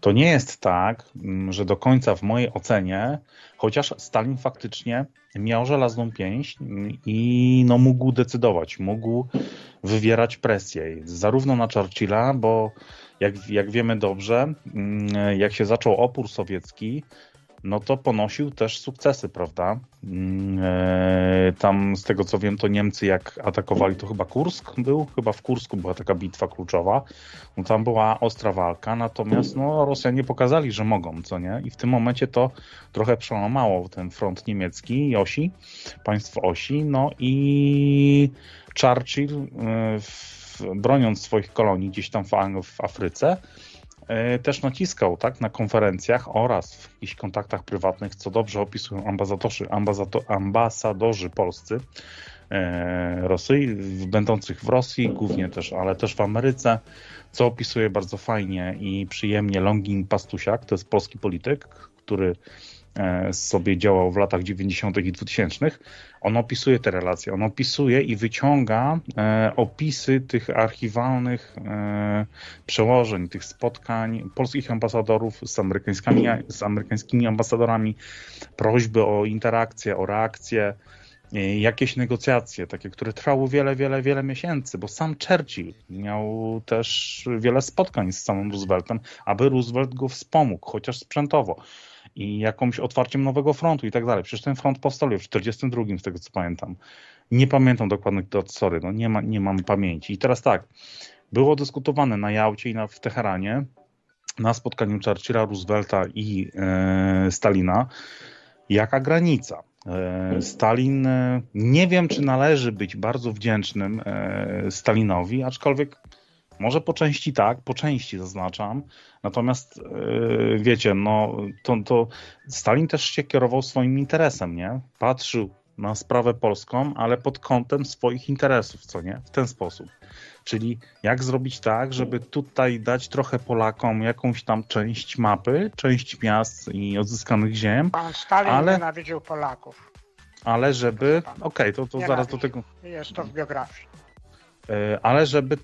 To nie jest tak, że do końca w mojej ocenie, chociaż Stalin faktycznie miał żelazną pięść i no, mógł decydować, mógł wywierać presję zarówno na Churchilla, bo jak wiemy dobrze, jak się zaczął opór sowiecki, no to ponosił też sukcesy, prawda? Tam z tego co wiem, to Niemcy jak atakowali, to chyba Kursk był, chyba w Kursku była taka bitwa kluczowa. No tam była ostra walka, natomiast no Rosjanie pokazali, że mogą, co nie? I w tym momencie to trochę przełamało ten front niemiecki i osi, państwo osi, no i Churchill broniąc swoich kolonii gdzieś tam w Afryce, też naciskał tak, na konferencjach oraz w jakichś kontaktach prywatnych, co dobrze opisują ambasadorzy polscy, będących w Rosji głównie też, ale też w Ameryce, co opisuje bardzo fajnie i przyjemnie Longin Pastusiak, to jest polski polityk, który sobie działał w latach 90. i 2000. On opisuje te relacje, on opisuje i wyciąga opisy tych archiwalnych przełożeń, tych spotkań polskich ambasadorów z amerykańskimi ambasadorami, prośby o interakcję, o reakcję, jakieś negocjacje, takie, które trwały wiele miesięcy, bo sam Churchill miał też wiele spotkań z samym Rooseveltem, aby Roosevelt go wspomógł, chociaż sprzętowo. I jakimś otwarciem nowego frontu i tak dalej. Przecież ten front powstał w 1942, z tego co pamiętam. Nie pamiętam dokładnych dat, sorry, no nie mam pamięci. I teraz tak, było dyskutowane na Jałcie i w Teheranie, na spotkaniu Churchilla, Roosevelta i Stalina, jaka granica. Stalin, nie wiem czy należy być bardzo wdzięcznym Stalinowi, aczkolwiek może po części tak, po części zaznaczam. Natomiast wiecie, no to Stalin też się kierował swoim interesem, nie? Patrzył na sprawę polską, ale pod kątem swoich interesów, co nie? W ten sposób. Czyli jak zrobić tak, żeby tutaj dać trochę Polakom jakąś tam część mapy, część miast i odzyskanych ziem. Pan Stalin nienawidził Polaków. Ale żeby... Okej, to zaraz do tego... Jest to w biografii. Ale żeby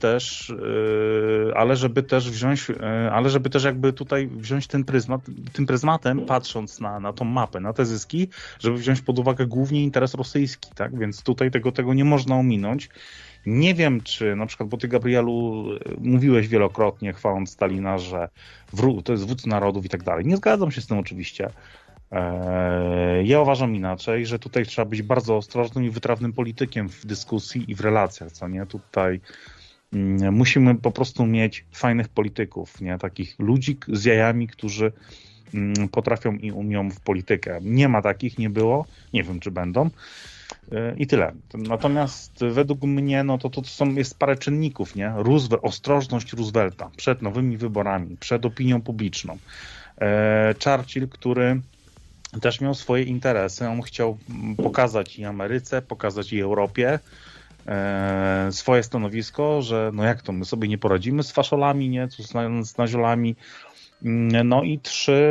też jakby tutaj wziąć ten pryzmat, tym pryzmatem, patrząc na tą mapę, na te zyski, żeby wziąć pod uwagę głównie interes rosyjski, tak? Więc tutaj tego nie można ominąć. Nie wiem, czy na przykład, bo ty, Gabrielu, mówiłeś wielokrotnie, chwaląc Stalina, że to jest wódz narodów i tak dalej. Nie zgadzam się z tym oczywiście. Ja uważam inaczej, że tutaj trzeba być bardzo ostrożnym i wytrawnym politykiem w dyskusji i w relacjach, co nie? Tutaj musimy po prostu mieć fajnych polityków, nie? Takich ludzi z jajami, którzy potrafią i umią w politykę. Nie ma takich, nie było, nie wiem czy będą. I tyle. Natomiast według mnie no to jest parę czynników, nie? Ostrożność Roosevelta przed nowymi wyborami, przed opinią publiczną. Churchill, który też miał swoje interesy. On chciał pokazać i Ameryce, pokazać i Europie swoje stanowisko, że no jak to, my sobie nie poradzimy z faszolami, nie? Z naziolami. No i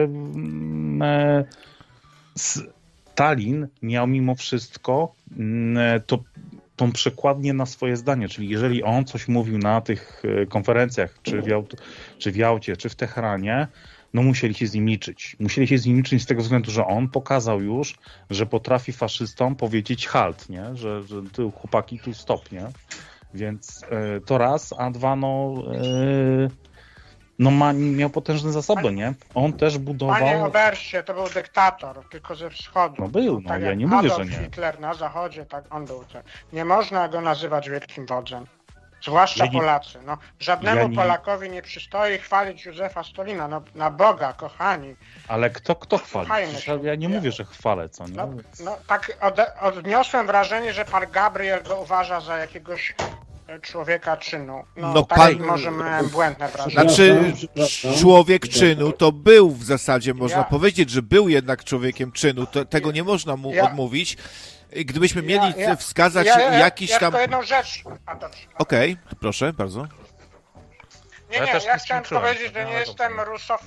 Stalin miał mimo wszystko tą przekładnię na swoje zdanie, czyli jeżeli on coś mówił na tych konferencjach, czy w Jałcie, czy w Teheranie, no musieli się z nim liczyć. Musieli się z nim liczyć z tego względu, że on pokazał już, że potrafi faszystom powiedzieć halt, nie? Że ty chłopaki, tu stop, nie? Więc to raz, a dwa, miał potężne zasoby, nie? On też budował... Panie Oberście, to był dyktator, tylko ze wschodu. No był, no tak ja nie mówię, Adolf że nie. Hitler na zachodzie, tak on był. Nie można go nazywać wielkim wodzem. Zwłaszcza Polacy. No, żadnemu Polakowi nie przystoi chwalić Józefa Stalina. No, na Boga, kochani. Ale kto chwali? Ja nie mówię, że chwalę, co nie? No tak odniosłem wrażenie, że pan Gabriel go uważa za jakiegoś człowieka czynu. Może miałem błędne wrażenie. Znaczy, człowiek czynu to był w zasadzie, można powiedzieć, że był jednak człowiekiem czynu. Tego nie można mu odmówić. Gdybyśmy mieli wskazać jakiś tam... Tylko jedną rzecz. Okej, proszę, bardzo. Ja chciałem powiedzieć, że nie jestem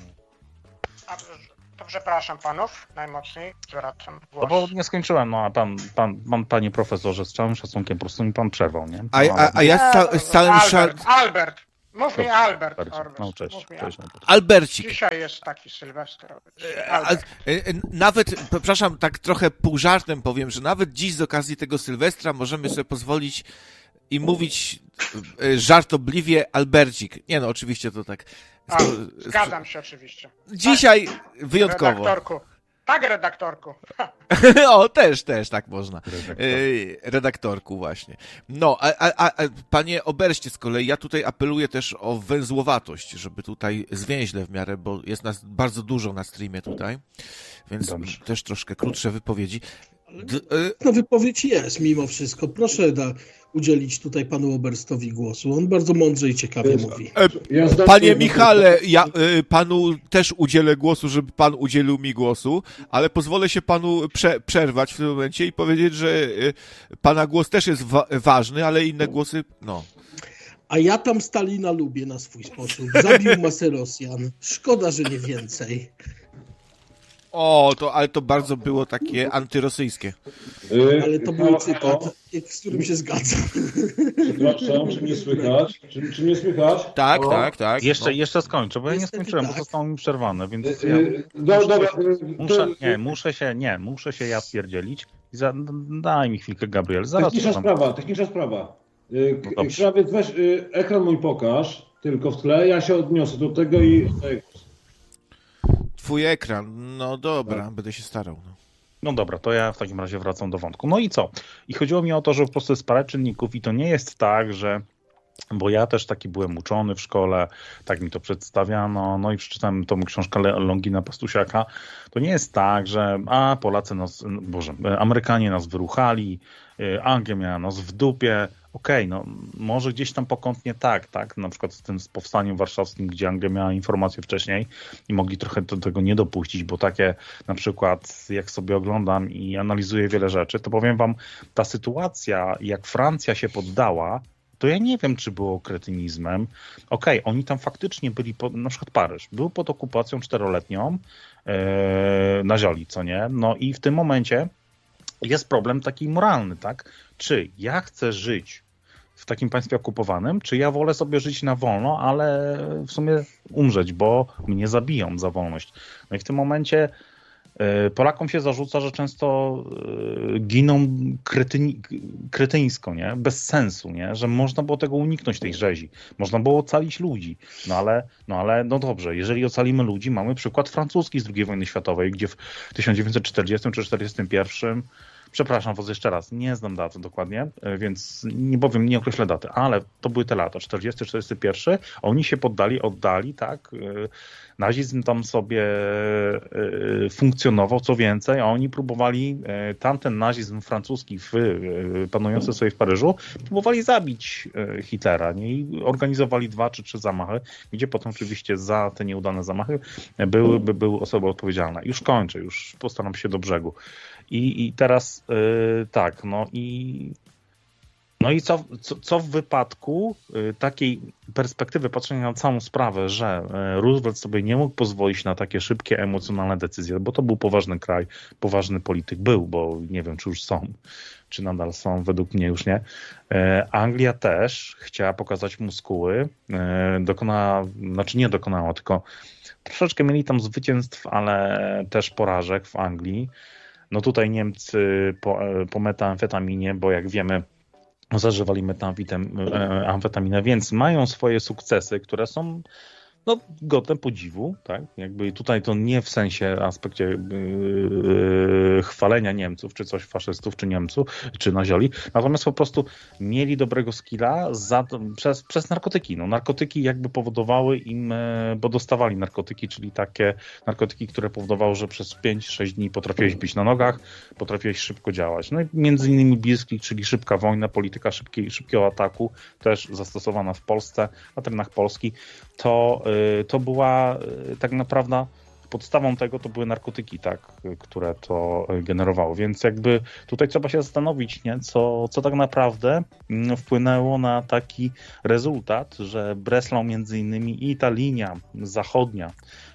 to przepraszam panów najmocniej, zwracam głos. No bo nie skończyłem, a pan, panie profesorze, z całym szacunkiem, po prostu mi pan przerwał, nie? Albert, Mów mi Albert. No, cześć. Albercik. Dzisiaj jest taki sylwestrowy. Nawet, przepraszam, tak trochę pół żartem powiem, że nawet dziś z okazji tego Sylwestra możemy sobie pozwolić i mówić żartobliwie Albercik. Nie no, oczywiście to tak. Zgadzam się oczywiście. Dzisiaj wyjątkowo. Redaktorku. Tak, redaktorku. O, też tak można. Redaktorku właśnie. No, a panie Oberście z kolei, ja tutaj apeluję też o węzłowatość, żeby tutaj zwięźle w miarę, bo jest nas bardzo dużo na streamie tutaj, więc dobrze. Też troszkę krótsze wypowiedzi. No wypowiedź jest mimo wszystko. Proszę udzielić tutaj panu Oberstowi głosu. On bardzo mądrze i ciekawie mówi. Panie Michale, ja panu też udzielę głosu, żeby pan udzielił mi głosu, ale pozwolę się panu przerwać w tym momencie i powiedzieć, że pana głos też jest ważny, ale inne głosy, no. A ja tam Stalina lubię na swój sposób. Zabił masę Rosjan. Szkoda, że nie więcej. Ale to bardzo było takie antyrosyjskie. Ale to był cytat, z którym się zgadzam. Przepraszam, czy mnie słychać? Czy mnie słychać? Tak. Jeszcze skończę, bo ja nie skończyłem, bo zostało mi przerwane, więc muszę się ja pierdzielić. Daj mi chwilkę, Gabriel. Zaraz Techniczna sprawa. Krawiec, weź ekran mój pokaż, tylko w tle, ja się odniosę do tego i... Twój ekran, no dobra, będę się starał. No dobra, to ja w takim razie wracam do wątku. No i co? I chodziło mi o to, że po prostu jest parę czynników i to nie jest tak, że bo ja też taki byłem uczony w szkole, tak mi to przedstawiano, no i przeczytałem tą książkę Longina Pastusiaka. To nie jest tak, że Amerykanie nas wyruchali, Anglia miała nas w dupie. Okej, no może gdzieś tam pokątnie tak, na przykład z tym powstaniem warszawskim, gdzie Anglia miała informacje wcześniej i mogli trochę do tego nie dopuścić, bo takie na przykład jak sobie oglądam i analizuję wiele rzeczy, to powiem wam, ta sytuacja, jak Francja się poddała, to ja nie wiem, czy było kretynizmem. Okej, oni tam faktycznie byli, na przykład Paryż, był pod okupacją 4-letnią na zioli, co nie? No i w tym momencie jest problem taki moralny, tak? Czy ja chcę żyć w takim państwie okupowanym, czy ja wolę sobie żyć na wolno, ale w sumie umrzeć, bo mnie zabiją za wolność. No i w tym momencie Polakom się zarzuca, że często giną kretyńsko, nie? Bez sensu, nie? Że można było tego uniknąć, tej rzezi. Można było ocalić ludzi. No ale dobrze, jeżeli ocalimy ludzi, mamy przykład francuski z II wojny światowej, gdzie w 1940 czy 1941, przepraszam was jeszcze raz, nie znam daty dokładnie, więc nie określę daty, ale to były te lata, 40-41, oni się oddali, tak? Nazizm tam sobie funkcjonował, co więcej, a oni próbowali tamten nazizm francuski panujący sobie w Paryżu, próbowali zabić Hitlera, nie? I organizowali 2 czy 3 zamachy, gdzie potem oczywiście za te nieudane zamachy były osoby odpowiedzialne. Już kończę, już postaram się do brzegu. I teraz tak, no i co w wypadku takiej perspektywy patrzenia na całą sprawę, że Roosevelt sobie nie mógł pozwolić na takie szybkie, emocjonalne decyzje, bo to był poważny kraj, poważny polityk był, bo nie wiem, czy już są, czy nadal są, według mnie już nie. Anglia też chciała pokazać muskuły, nie dokonała, tylko troszeczkę mieli tam zwycięstw, ale też porażek w Anglii. No tutaj Niemcy po metamfetaminie, bo jak wiemy, zażywali metamfetaminę, więc mają swoje sukcesy, które są godne podziwu, tak? Jakby tutaj to nie w sensie aspekcie chwalenia Niemców, czy coś faszystów, czy Niemców, czy nazioli, natomiast po prostu mieli dobrego skilla przez narkotyki. No, narkotyki jakby powodowały im, bo dostawali narkotyki, czyli takie narkotyki, które powodowały, że przez 5-6 dni potrafiłeś być na nogach, potrafiłeś szybko działać. No i między innymi Blitzkrieg, czyli szybka wojna, polityka szybkiego ataku, też zastosowana w Polsce, na terenach Polski, to była tak naprawdę podstawą tego to były narkotyki, tak, które to generowało. Więc jakby tutaj trzeba się zastanowić, nie, co tak naprawdę wpłynęło na taki rezultat, że Breslau między innymi i ta linia zachodnia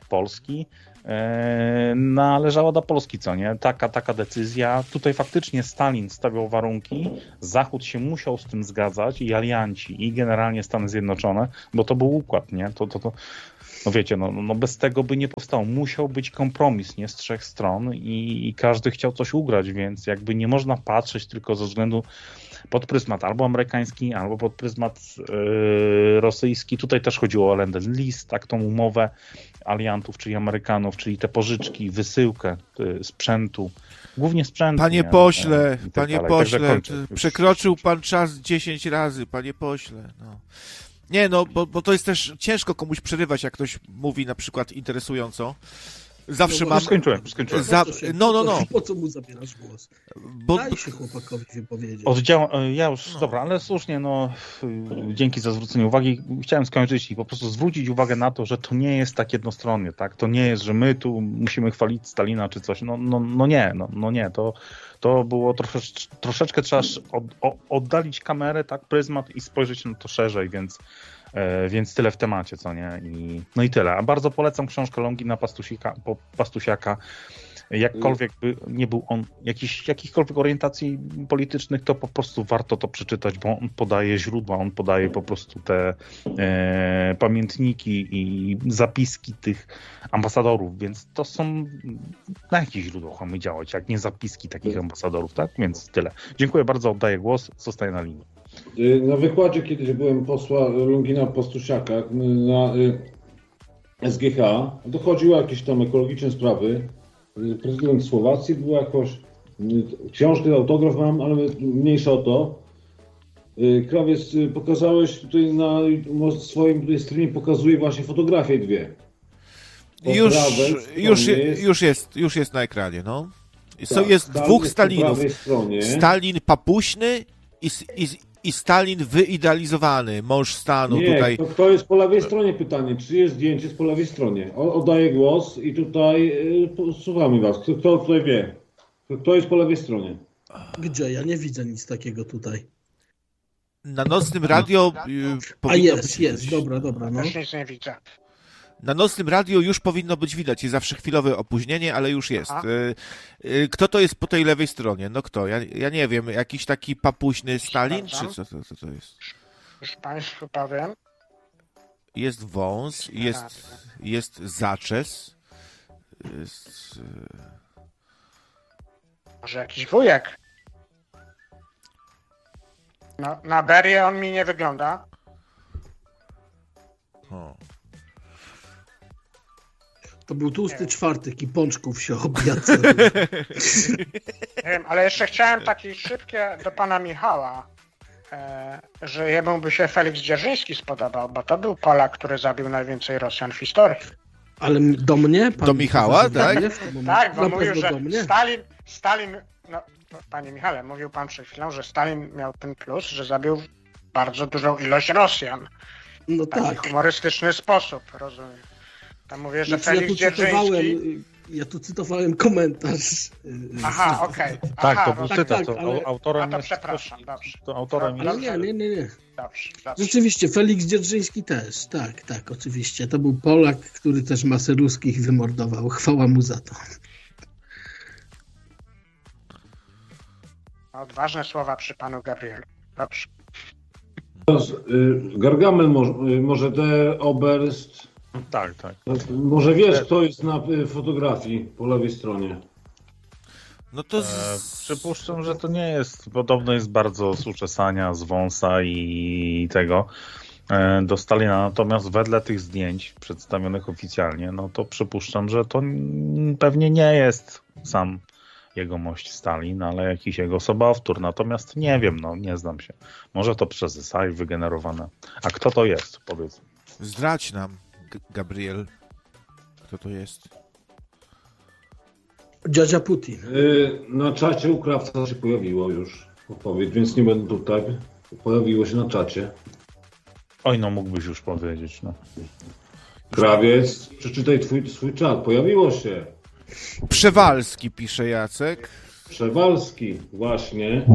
Polski należała do Polski, co nie? Taka decyzja. Tutaj faktycznie Stalin stawiał warunki, Zachód się musiał z tym zgadzać i alianci, i generalnie Stany Zjednoczone, bo to był układ, nie? No wiecie, no bez tego by nie powstało. Musiał być kompromis, nie? Z trzech stron i każdy chciał coś ugrać, więc jakby nie można patrzeć tylko ze względu pod pryzmat albo amerykański, albo pod pryzmat rosyjski. Tutaj też chodziło o Lend-Lease, tak, tą umowę aliantów, czyli Amerykanów, czyli te pożyczki, wysyłkę sprzętu, głównie sprzętu. Panie nie? pośle, Tak przekroczył pan czas 10 razy, panie pośle. No. Nie, no, bo to jest też ciężko komuś przerywać, jak ktoś mówi na przykład interesująco. Zawsze mam... Skończyłem. No. Po co mu zabierasz głos? Daj się chłopakowi wypowiedzieć. Ja już, dobra, ale słusznie, dzięki za zwrócenie uwagi. Chciałem skończyć i po prostu zwrócić uwagę na to, że to nie jest tak jednostronnie, tak? To nie jest, że my tu musimy chwalić Stalina czy coś. Nie. To było troszeczkę trzeba oddalić kamerę, tak, pryzmat i spojrzeć na to szerzej, więc tyle w temacie, co nie? I tyle. A bardzo polecam książkę Longina Pastusiaka. Jakkolwiek by nie był on jakichkolwiek orientacji politycznych, to po prostu warto to przeczytać, bo on podaje źródła, on podaje po prostu te pamiętniki i zapiski tych ambasadorów, więc to są na jakich źródłach mamy działać, jak nie zapiski takich ambasadorów, tak? Więc tyle. Dziękuję bardzo, oddaję głos, zostaję na linii. Na wykładzie kiedyś byłem posła Longina Pastusiaka na SGH, dochodziło jakieś tam ekologiczne sprawy. Prezydent Słowacji był jakoś, książkę, autograf mam, ale mniejsza o to. Krawiec, pokazałeś tutaj na swoim tutaj streamie, pokazuje właśnie fotografię dwie. Już jest na ekranie, no. Jest dwóch Stalinów. Stalin papuśny i Stalin wyidealizowany, mąż stanu. Nie, tutaj. Kto jest po lewej stronie pytanie? Czy jest zdjęcie po lewej stronie? Oddaję głos i tutaj słuchamy was. Kto tutaj wie? Kto jest po lewej stronie? Gdzie? Ja nie widzę nic takiego tutaj. Na nocnym radio... jest. Dobra. No. Też nic nie widzę. Na nocnym radio już powinno być widać. Jest zawsze chwilowe opóźnienie, ale już jest. Kto to jest po tej lewej stronie? No kto? Ja nie wiem. Jakiś taki papuśny Stalin? Czy co to jest? Już Państwu powiem. Jest wąs, jest zaczes. Może jakiś wujek. No, na Berię on mi nie wygląda. To był tłusty czwartek i pączków się objadł. Nie wiem, ale jeszcze chciałem takie szybkie do pana Michała, że jemu by się Feliks Dzierżyński spodobał, bo to był Polak, który zabił najwięcej Rosjan w historii. Ale do mnie? Do Michała, tak? Tak, bo mówił, że Stalin, no panie Michale, mówił pan przed chwilą, że Stalin miał ten plus, że zabił bardzo dużą ilość Rosjan. No w taki humorystyczny sposób, rozumiem. Tam mówię, że Feliks Dzierżyński... Ja tu cytowałem komentarz. Aha, okej. Tak, to był cytat. Ale... Autorem to przepraszam, dobrze. To autorem jest... Nie. Dobrze. Rzeczywiście, Feliks Dzierżyński też. Tak, oczywiście. To był Polak, który też masę ruskich wymordował. Chwała mu za to. Odważne słowa przy panu Gabrielu. Dobrze. Gargamel może de Oberst. Tak. Może wiesz, kto jest na fotografii po lewej stronie? No to przypuszczam, że to nie jest, podobno jest bardzo z uczesania, z wąsa i tego do Stalina, natomiast wedle tych zdjęć przedstawionych oficjalnie, no to przypuszczam, że to pewnie nie jest sam jego mość Stalin, ale jakiś jego sobowtór, natomiast nie wiem, nie znam się. Może to przez SI wygenerowane. A kto to jest? Powiedz. Zdradź nam, Gabriel, kto to jest? Dziadzia Putin. Na czacie u Krawca się pojawiło już odpowiedź, więc nie będę tutaj. Pojawiło się na czacie. Oj, mógłbyś już powiedzieć, Krawiec, przeczytaj swój czat. Pojawiło się. Przewalski, pisze Jacek. Przewalski, właśnie.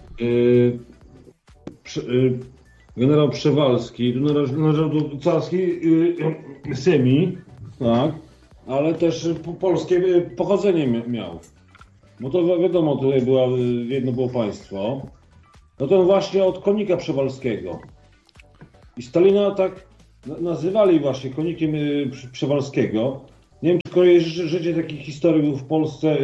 Generał Przewalski, należał do carskiej Semi, tak. ale też polskie pochodzenie miał. No to wiadomo, tutaj jedno było państwo. No to właśnie od konika przewalskiego. I Stalina tak nazywali właśnie konikiem Przewalskiego. Nie wiem, czy kojarzycie takich historii, był w Polsce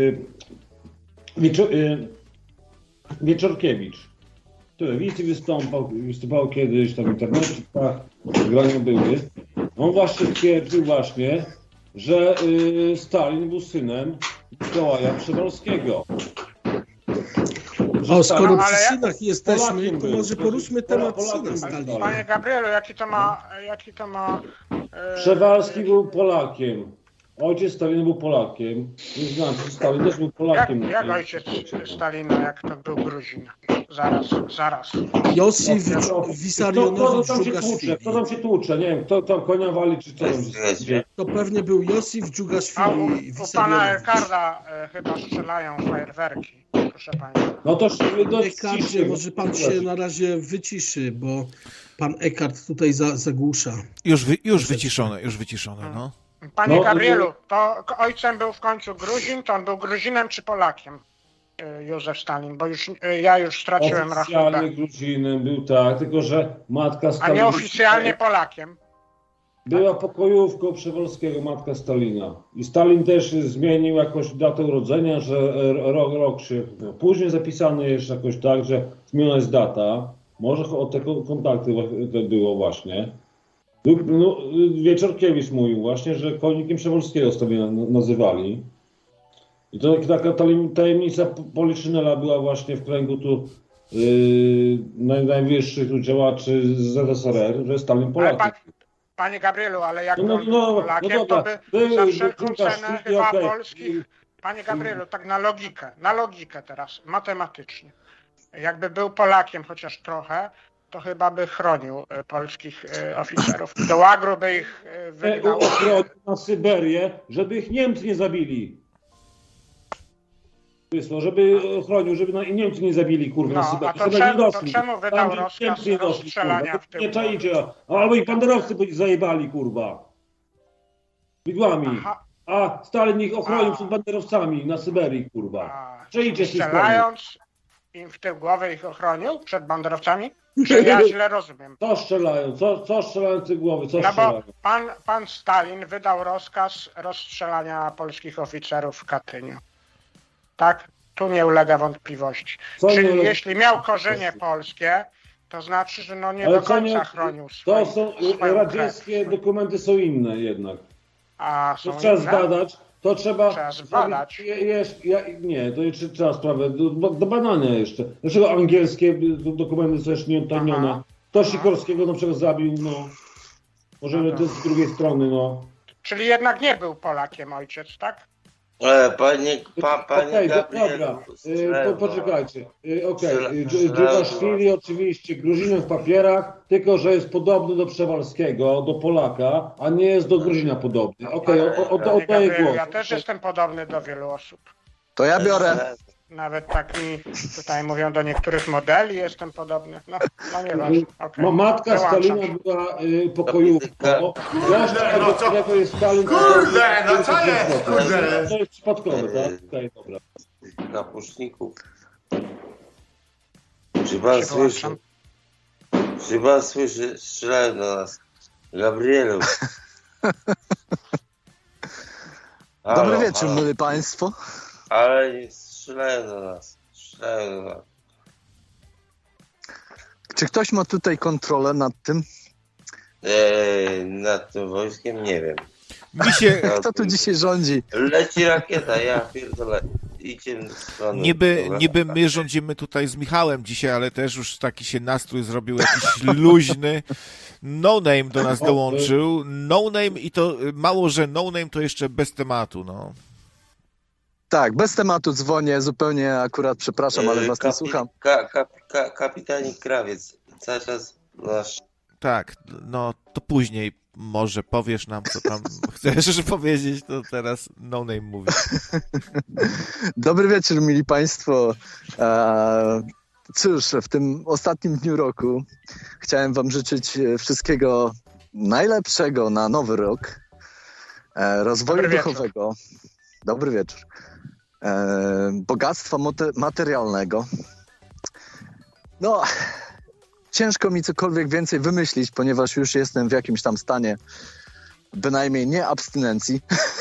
Wieczorkiewicz. W telewizji występował kiedyś, tam w internecie, grania były. On właśnie twierdził właśnie, że Stalin był synem Mikołaja Przewalskiego. O, skoro przy synach jesteśmy, to może poruszmy temat syna Stalina. Panie Gabrielu, jaki to ma... Przewalski był Polakiem. Ojciec Stalina był Polakiem. Nie znaczy, Stalin też był Polakiem. Jak ojciec Stalina, jak to był Gruzin? Zaraz. Józef Wissarionowicz Dżugaszwili. Kto tam się tłucze? Nie wiem, kto tam konia wali, czy co tam się dzieje. To pewnie był Józef Dżugaszwili. U pana Ekarda chyba strzelają fajerwerki, proszę państwa. No to Ekardzie, może pan się na razie wyciszy, bo pan Ekard tutaj zagłusza. Już wyciszone, no. Panie Gabrielu, to ojcem był w końcu Gruzin, to on był Gruzinem czy Polakiem? Józef Stalin, bo ja już straciłem rachubę. Oficjalnie Gruzinem był, tak, tylko że matka Stalina... A nieoficjalnie Polakiem. Była pokojówką Przewalskiego, matka Stalina. I Stalin też zmienił jakoś datę urodzenia, że rok się... Później zapisany jeszcze jakoś tak, że zmieniona jest data. Może od tego kontakty było właśnie. No, Wieczorkiewicz mówił właśnie, że konikiem Przewalskiego sobie nazywali. I to taka tajemnica Poliszynela była właśnie w kręgu tu najwyższych tu działaczy z ZSRR, że Stalin Polakiem. Panie Gabrielu, ale jak on był Polakiem, to by za wszelką cenę chyba polskich... Panie Gabrielu, tak na logikę teraz, matematycznie. Jakby był Polakiem chociaż trochę, to chyba by chronił polskich oficerów. Do łagru by ich wygnał. Ochronił na Syberię, żeby ich Niemcy nie zabili. Żeby ochronił, żeby Niemcy nie zabili, kurwa, na Syberię. To czemu wydał rozkaz rozstrzelania w tym? Nie czaicie, albo ich banderowcy zajebali, kurwa. Wigłami. A Stalin ich ochronił przed banderowcami na Syberii, kurwa. Czaicie, strzelając im w tył głowy ich ochronił przed banderowcami? Czy ja źle rozumiem? Co strzelają? Co strzelają w tył głowy? Co strzelają? Bo pan Stalin wydał rozkaz rozstrzelania polskich oficerów w Katyniu. Tak? Tu nie ulega wątpliwości. Czyli jeśli miał korzenie polskie, to znaczy, że no nie do końca chronił swoją radzieckie dokumenty są inne jednak. A są to trzeba inne? Zbadać. To trzeba zbadać. Nie, to jeszcze trzeba sprawę do badania jeszcze. Dlaczego angielskie dokumenty są jeszcze nieodtajnione? Kto Sikorskiego na przykład zabił, no. Możemy to z drugiej strony, no. Czyli jednak nie był Polakiem ojciec, tak? Panie Gabrielu, dobra, poczekajcie. Dżugaszwili oczywiście Gruzinem w papierach, tylko że jest podobny do Przewalskiego, do Polaka, a nie jest do Gruzina podobny. Oddaję głos. Ja też jestem podobny do wielu osób. To ja biorę. Nawet tak mi tutaj mówią do niektórych modeli, jestem podobny. No nieważne. Okay. Matka Stalina była pokojówką. Dlaczego jest Stalin? Kurde, no co jest? Kurde. To jest przypadkowe, tak? Okej, dobra. Kapuszników. Czy pan słyszy? Strzelają do nas. Gabrielu. Dobry wieczór, mili państwo. Ale nie strzelają do nas. Czy ktoś ma tutaj kontrolę nad tym? Nad tym wojskiem? Nie wiem. Kto tu dzisiaj rządzi? Leci rakieta, ja pierdolę. Idzie w stronę. Niby my rządzimy tutaj z Michałem dzisiaj, ale też już taki się nastrój zrobił jakiś luźny. No Name do nas dołączył. No Name i to mało, że No Name to jeszcze bez tematu, no. Tak, bez tematu dzwonię, zupełnie akurat przepraszam, ale was nie słucham. Kapitanik Krawiec, cały czas nasz... Tak, no to później może powiesz nam, co tam chcesz powiedzieć, to teraz No Name mówi. Dobry wieczór, mili państwo. Cóż, w tym ostatnim dniu roku chciałem wam życzyć wszystkiego najlepszego na nowy rok. rozwoju Dobry duchowego, dobry wieczór, bogactwa materialnego. No, ciężko mi cokolwiek więcej wymyślić, ponieważ już jestem w jakimś tam stanie bynajmniej nie abstynencji,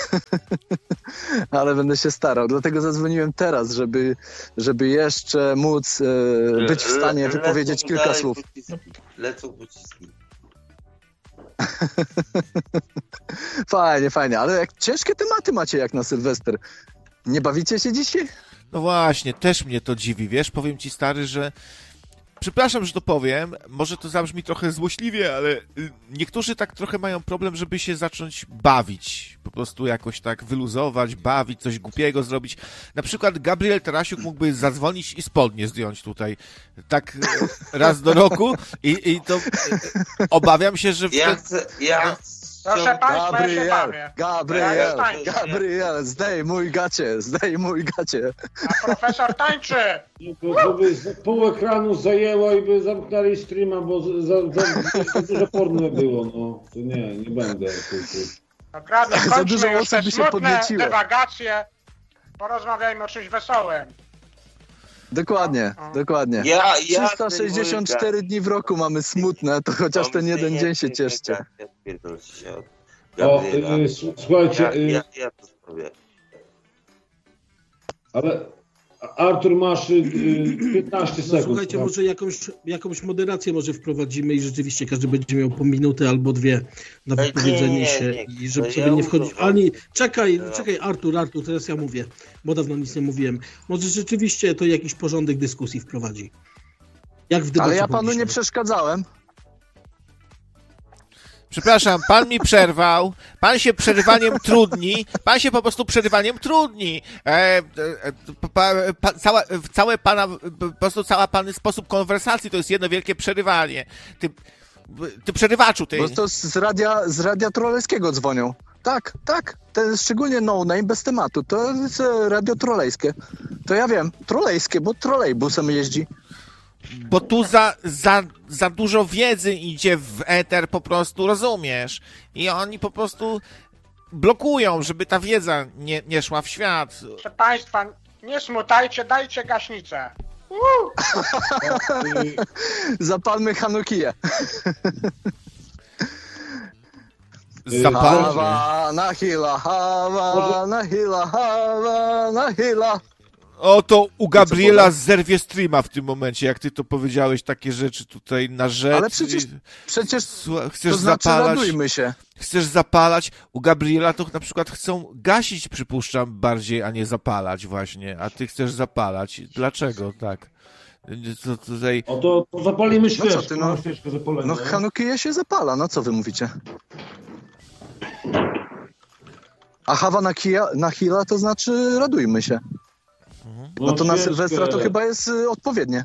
ale będę się starał. Dlatego zadzwoniłem teraz, żeby jeszcze móc być w stanie wypowiedzieć kilka słów. Lecą pociski. Fajnie, ale jak ciężkie tematy macie jak na Sylwester. Nie bawicie się dzisiaj? No właśnie, też mnie to dziwi, wiesz, powiem ci, stary, że przepraszam, że to powiem, może to zabrzmi trochę złośliwie, ale niektórzy tak trochę mają problem, żeby się zacząć bawić, po prostu jakoś tak wyluzować, bawić, coś głupiego zrobić. Na przykład Gabriel Tarasiuk mógłby zadzwonić i spodnie zdjąć tutaj, tak raz do roku i to obawiam się, że... Proszę państwa, ja się bawię. Gabriel, zdejmuj gacie. A profesor tańczy. To by pół ekranu zajęło i by zamknęli streama, bo za dużo porno było, no. To nie będę. Dokładnie, Za kończmy dużo już osób te by się smutne podnieciło. dywagacje. Porozmawiajmy o czymś wesołym. Dokładnie. Ja 364 dni w roku mamy smutne, to chociaż ten jeden dzień się cieszcie. Słuchajcie, Ja to zrobię. ale Artur, masz 15 sekund. Słuchajcie, może jakąś moderację może wprowadzimy i rzeczywiście każdy będzie miał po minutę albo dwie na wypowiedzenie się i żeby sobie nie wchodzić. Ani czekaj, Artur, teraz ja mówię, bo dawno nic nie mówiłem. Może rzeczywiście to jakiś porządek dyskusji wprowadzi. Jak w debacie Ale ja panu publicznej. nie przeszkadzałem. Przepraszam, pan mi przerwał, pan się przerywaniem trudni, cała pana sposób konwersacji to jest jedno wielkie przerywanie. Ty przerywaczu, ty. Bo to z radia trolejskiego dzwonią. Tak. Ten szczególnie no name bez tematu. To jest radio trolejskie. To ja wiem, trolejskie, bo trolejbusem jeździ. Bo tu za dużo wiedzy idzie w eter, po prostu, rozumiesz? I oni po prostu blokują, żeby ta wiedza nie szła w świat. Proszę państwa, nie smutajcie, dajcie gaśnicę. Zapalmy Hanukiję. Zapalmy. Hawa, nahila. Oto u Gabriela zerwie streama w tym momencie, jak ty to powiedziałeś, takie rzeczy tutaj na rzecz. Ale przecież chcesz to znaczy zapalać, radujmy się. Chcesz zapalać. U Gabriela to na przykład chcą gasić, przypuszczam, bardziej, a nie zapalać właśnie. A ty chcesz zapalać. Dlaczego tak? To tutaj... To zapalimy świeczkę. No co ty, no Hanukiję się zapala, no co wy mówicie? A Hawa Nahila to znaczy radujmy się. No to na Sylwestra to chyba jest odpowiednie.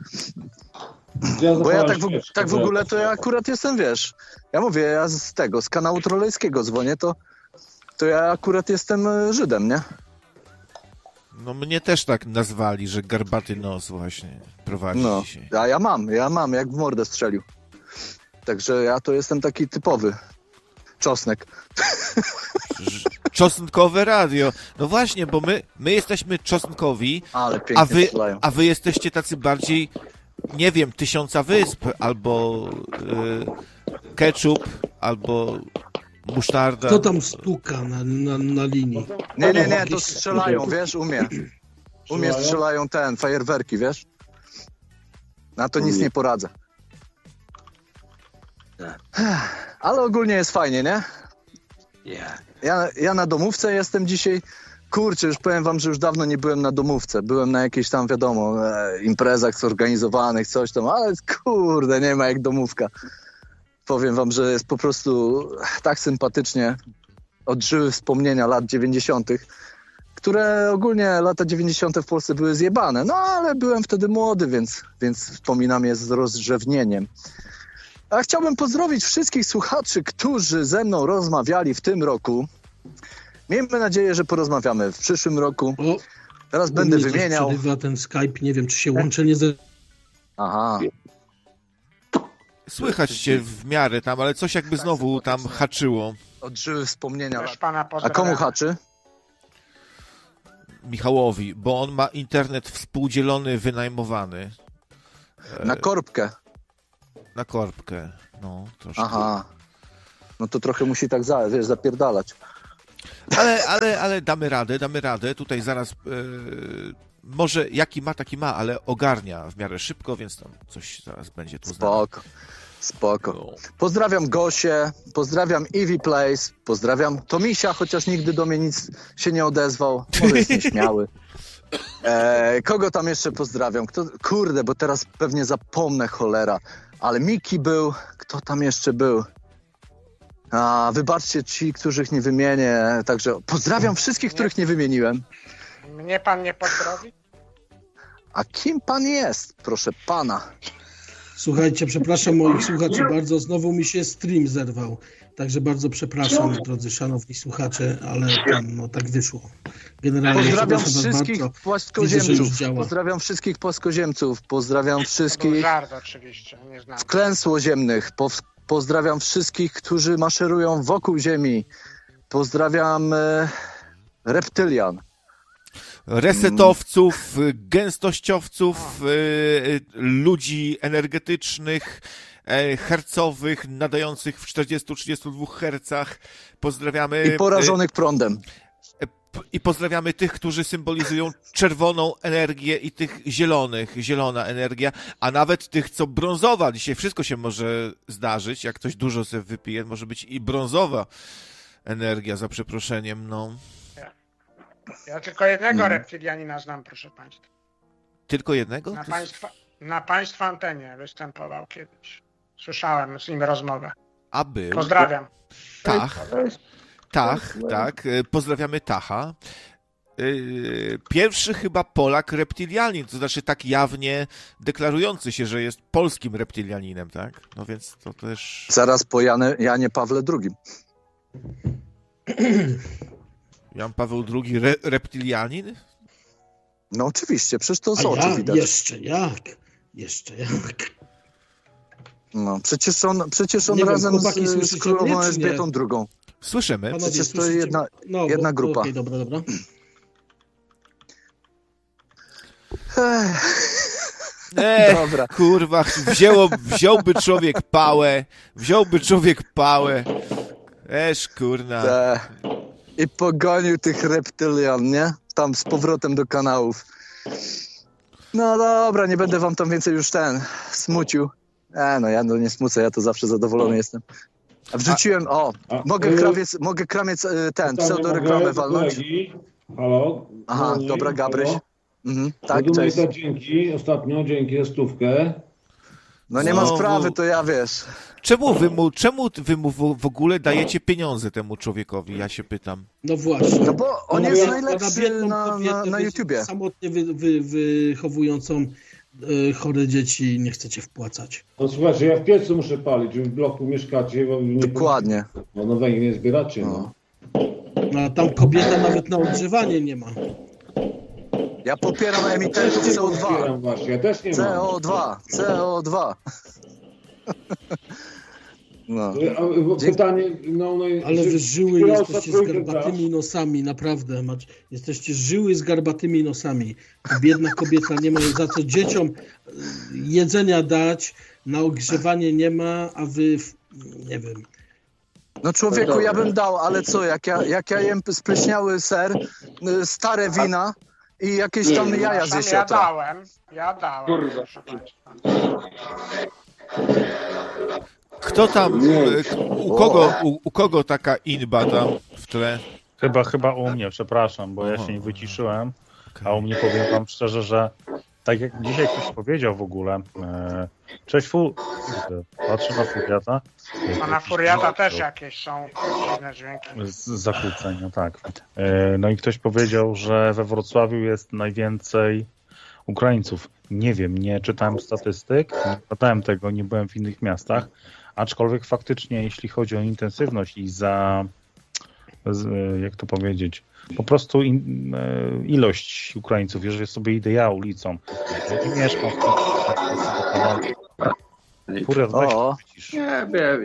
Bo ja tak w ogóle to ja akurat jestem, wiesz, ja mówię, ja z kanału trolejskiego dzwonię, to ja akurat jestem Żydem, nie? No mnie też tak nazwali, że garbaty nos właśnie prowadzi dzisiaj. A ja mam, jak w mordę strzelił. Także ja to jestem taki typowy czosnek. Czosnkowe radio. No właśnie, bo my jesteśmy czosnkowi, a wy jesteście tacy bardziej, nie wiem, 1000 wysp, albo ketchup, albo musztarda. Kto tam stuka na linii? Nie, to strzelają, wiesz, umie strzelają fajerwerki, wiesz? Na to nic nie poradzę. Ale ogólnie jest fajnie, nie? Ja na domówce jestem dzisiaj. Kurczę, już powiem wam, że już dawno nie byłem na domówce. Byłem na jakichś tam, wiadomo, imprezach zorganizowanych, coś tam, ale kurde, nie ma jak domówka. Powiem wam, że jest po prostu tak sympatycznie. Odżyły wspomnienia lat 90., które ogólnie lata 90. w Polsce były zjebane. No ale byłem wtedy młody, więc wspominam je z rozrzewnieniem. A chciałbym pozdrowić wszystkich słuchaczy, którzy ze mną rozmawiali w tym roku. Miejmy nadzieję, że porozmawiamy w przyszłym roku. Teraz będę wymieniał. Przerywa ten Skype, nie wiem, czy się łączenie ze... Aha. Słychać cię w miarę tam, ale coś jakby znowu tam haczyło. Odżyły wspomnienia. Też pana A pozdrawiam. komu haczy? Michałowi, bo on ma internet współdzielony, wynajmowany. Na korbkę. Na korbkę, no troszkę. Aha. No to trochę musi tak zapierdalać. Ale damy radę. Tutaj zaraz, może jaki ma, taki ma, ale ogarnia w miarę szybko, więc tam coś zaraz będzie tu Spoko. Pozdrawiam Gosię, pozdrawiam Eevee Place, pozdrawiam Tomisia, chociaż nigdy do mnie nic się nie odezwał. Może jest nieśmiały. Kogo tam jeszcze pozdrawiam? Kurde, bo teraz pewnie zapomnę, cholera. Ale Miki był, kto tam jeszcze był? Wybaczcie ci, których nie wymienię. Także pozdrawiam wszystkich, których nie wymieniłem. Mnie pan nie pozdrowi? A kim pan jest, proszę pana? Słuchajcie, przepraszam moich słuchaczy bardzo, znowu mi się stream zerwał. Także bardzo przepraszam, drodzy szanowni słuchacze, ale tam tak wyszło. Generalnie pozdrawiam wszystkich płaskoziemców. Pozdrawiam wszystkich płaskoziemców. Pozdrawiam wszystkich oczywiście, nie znam. wklęsłoziemnych. Pozdrawiam wszystkich, którzy maszerują wokół Ziemi. Pozdrawiam reptylian. Resetowców, gęstościowców, ludzi energetycznych, hercowych, nadających w 40-32 hercach. Pozdrawiamy. I porażonych prądem. I pozdrawiamy tych, którzy symbolizują czerwoną energię i tych zielonych, zielona energia, a nawet tych, co brązowa. Dzisiaj wszystko się może zdarzyć, jak ktoś dużo sobie wypije, może być i brązowa energia, za przeproszeniem, no. Ja tylko jednego reptylianina znam, proszę państwa. Tylko jednego? Na państwa antenie występował kiedyś. Słyszałem z nim rozmowę. A był? Pozdrawiam. Tak. Pozdrawiamy Tacha. Pierwszy chyba Polak reptylianin, to znaczy tak jawnie deklarujący się, że jest polskim reptylianinem, tak? No więc to też... Zaraz po Janie Pawle II. Jan Paweł II reptylianin? No oczywiście, przecież to z oczu widać. Jeszcze jak. No, przecież on razem z królową Elżbietą II. Słyszymy. Panowie, przecież to jedna grupa. Okay, dobra. Dobra. Kurwa, wziąłby człowiek pałę. Kurna. I pogonił tych reptylian, nie? Tam z powrotem do kanałów. No dobra, nie będę wam tam więcej już smucił. Ja nie smucę, ja to zawsze zadowolony jestem. Wrzuciłem, mogę kramiec pseudoreklamę walnąć? Halo? Aha, dobra, Gabryś. Tak, cześć. Dzięki za 100. No nie ma sprawy, to ja wiesz. Czemu wy mu w ogóle dajecie pieniądze temu człowiekowi, ja się pytam. No właśnie. No bo on jest najlepszy na YouTubie. Samotnie wychowującą chore dzieci nie chcecie wpłacać. No słuchajcie, ja w piecu muszę palić, w bloku mieszkacie. Bo nie dokładnie. No węgiel nie zbieracie, no. No a tam kobieta nawet na ogrzewanie nie ma. Ja popieram emitentów CO2. Właśnie, ja też nie mam. CO2. No. Pytanie, ale wy żyły jesteście z garbatymi nosami, naprawdę. Jesteście żyły z garbatymi nosami. Biedna kobieta nie ma za co dzieciom jedzenia dać, na ogrzewanie nie ma, a wy, nie wiem. No człowieku, ja bym dał, ale co, jak ja jem spleśniały ser, stare wina i jakieś tam jaja z jesiotra. Ja dałem. Kto tam, u kogo taka inba tam w tle? Chyba u mnie, przepraszam, bo ja się nie wyciszyłem, a u mnie powiem wam szczerze, że tak jak dzisiaj ktoś powiedział w ogóle, cześć patrzę na Furiata. A na Furiata też jakieś są dziwne dźwięki. Zakłócenia, tak. No i ktoś powiedział, że we Wrocławiu jest najwięcej Ukraińców. Nie wiem, nie czytałem statystyk, nie badałem tego, nie byłem w innych miastach, aczkolwiek faktycznie jeśli chodzi o intensywność i jak to powiedzieć, po prostu ilość Ukraińców, jeżeli sobie idę ja ulicą, nie mieszkam Furiat, weź to wycisz. Nie,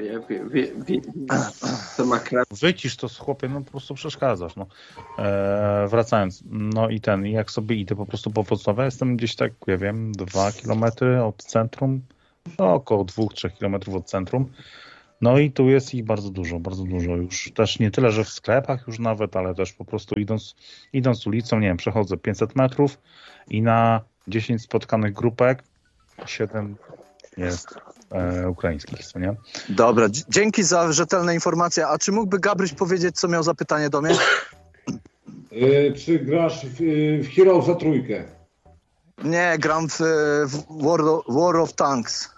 to ma krawę. Wycisz to, chłopie, no po prostu przeszkadzasz. No. Wracając, no i jak sobie idę po prostu po Wrocławiu, jestem gdzieś tak, ja wiem, 2 kilometry od centrum, no, około 2-3 kilometrów od centrum. No i tu jest ich bardzo dużo już. Też nie tyle, że w sklepach już nawet, ale też po prostu idąc ulicą, nie wiem, przechodzę 500 metrów i na 10 spotkanych grupek 7 jest ukraińskich, co nie? Dobra, dzięki za rzetelne informacje. A czy mógłby Gabryś powiedzieć, co miał za pytanie do mnie? Czy grasz w Heroesa trójkę? Nie, gram w War of Tanks.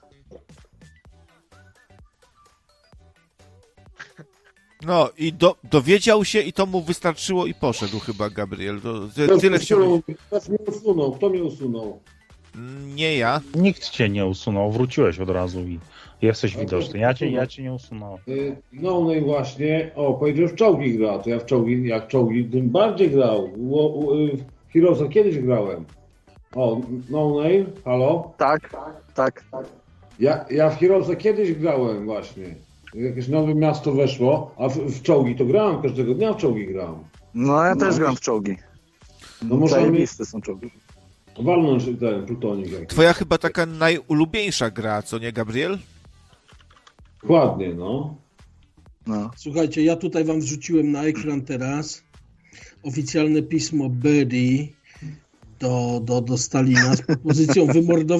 No i dowiedział się i to mu wystarczyło i poszedł chyba Gabriel. Tyle chciał. Kto mnie usunął? Nie ja. Nikt cię nie usunął, wróciłeś od razu i jesteś widoczny. Ja cię nie usunąłem. No i właśnie, powiedział, w czołgi gra, to ja w czołgi tym bardziej grał. W Heroesa kiedyś grałem. No name, halo? Tak. Ja w Heroesa kiedyś grałem właśnie. Jakieś nowe miasto weszło, a w czołgi to grałem, każdego dnia w czołgi grałem. No ja też gram w czołgi. No może zajebiste są czołgi. Walnąć ten plutonik jakiś. Twoja chyba taka najulubieńsza gra, co nie, Gabriel? Dokładnie, no. Słuchajcie, ja tutaj wam wrzuciłem na ekran teraz oficjalne pismo Berry do Stalina z propozycją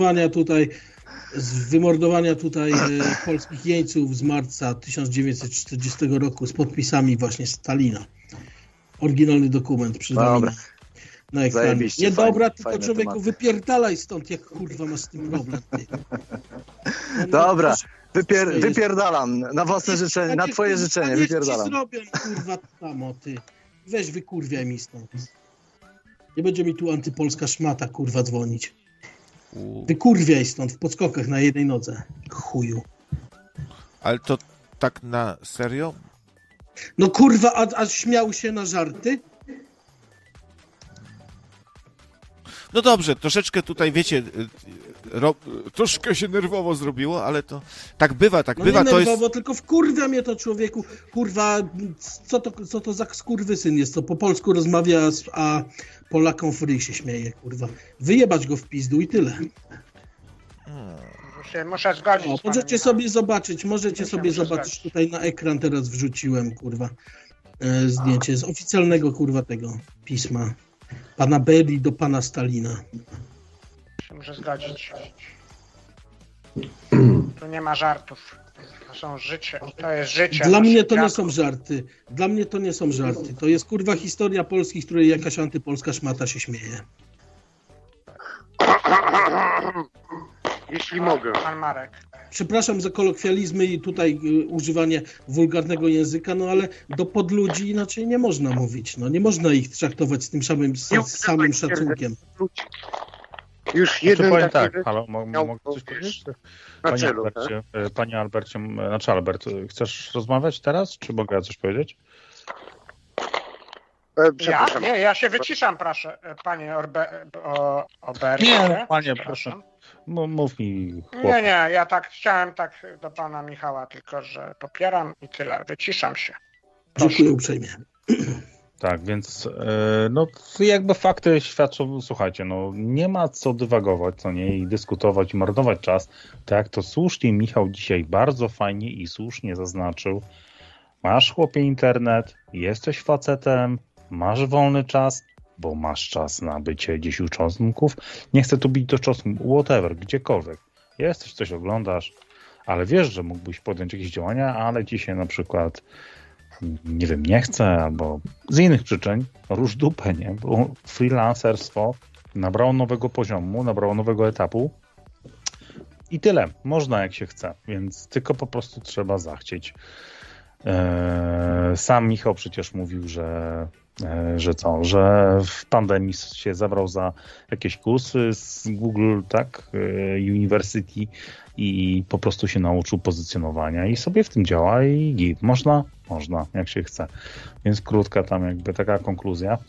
wymordowania tutaj polskich jeńców z marca 1940 roku z podpisami właśnie Stalina. Oryginalny dokument przed nami na ekranie. Niedobra, tylko człowieku tematy. Wypierdalaj stąd, jak kurwa masz z tym problem. Dobra, wypierdalam na własne życzenie, na twoje życzenie, wypierdalam. Ci zrobią, kurwa, samo, ty. Weź wykurwiaj mi stąd. Nie będzie mi tu antypolska szmata, kurwa, dzwonić. Wykurwiaj stąd w podskokach na jednej nodze. Chuju. Ale to tak na serio? No kurwa, a śmiał się na żarty? No dobrze, troszeczkę tutaj, wiecie, troszkę się nerwowo zrobiło, ale to tak bywa, Nie nerwowo, tylko wkurwia mnie to, człowieku. Kurwa, co to za skurwysyn jest, co po polsku rozmawia, a Polakom w ryj się śmieje, kurwa. Wyjebać go w pizdu i tyle. Muszę zgodzić. Możecie sobie zobaczyć, tutaj na ekran teraz wrzuciłem, kurwa, zdjęcie z oficjalnego, kurwa, tego pisma. Pana Berry do pana Stalina. Muszę zgodzić. Tu nie ma żartów. To są życie. To jest życie. Dla mnie to nie są żarty. To jest kurwa historia Polski, z której jakaś antypolska szmata się śmieje. Jeśli mogę. Pan Marek. Przepraszam za kolokwializmy i tutaj używanie wulgarnego języka, no ale do podludzi inaczej nie można mówić. No nie można ich traktować z tym samym szacunkiem. Już jeden powiem taki... tak, halo, mogę coś powiedzieć? Panie Albercie, Albert, chcesz rozmawiać teraz, czy mogę ja coś powiedzieć? Ja się wyciszam, proszę, panie Obercie. Nie, panie, proszę. Mów mi, chłopie. Nie, ja tak chciałem do pana Michała, tylko że popieram i tyle, wyciszam się. Proszę. Dziękuję uprzejmie. Tak, więc no jakby fakty świadczą, słuchajcie, no nie ma co dywagować, co nie, i dyskutować, i marnować czas. Tak jak to słusznie Michał dzisiaj bardzo fajnie i słusznie zaznaczył. Masz, chłopie, internet, jesteś facetem, masz wolny czas, bo masz czas na bycie gdzieś u czosnków. Nie chcę tu bić do czosnków, whatever, gdziekolwiek. Jesteś, coś oglądasz, ale wiesz, że mógłbyś podjąć jakieś działania, ale dzisiaj na przykład nie wiem, nie chcę, albo z innych przyczyn, rusz dupę, nie? Bo freelancerstwo nabrało nowego poziomu, nabrało nowego etapu i tyle. Można jak się chce, więc tylko po prostu trzeba zachcieć. Sam Michał przecież mówił, że w pandemii się zabrał za jakieś kursy z Google, tak, University i po prostu się nauczył pozycjonowania i sobie w tym działa i git. Można, jak się chce. Więc krótka tam jakby taka konkluzja.